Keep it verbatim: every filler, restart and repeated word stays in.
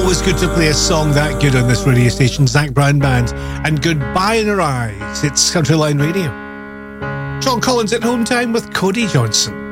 Always good to play a song that good on this radio station. Zach Brown Band and Goodbye in Her Eyes. It's Country Line Radio. John Collins at home time with Cody Johnson.